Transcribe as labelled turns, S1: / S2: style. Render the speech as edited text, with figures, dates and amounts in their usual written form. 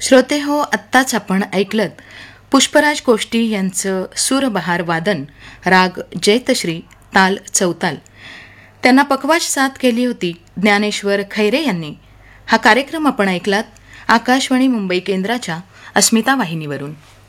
S1: श्रोते हो, आत्ताच आपण ऐकलत पुष्पराज कोष्टी यांचं सूरबहार वादन, राग जैतश्री, ताल चौताल. त्यांना पखवाज साथ केली होती ज्ञानेश्वर खैरे यांनी. हा कार्यक्रम आपण ऐकलात आकाशवाणी मुंबई केंद्राच्या अस्मिता वाहिनीवरून.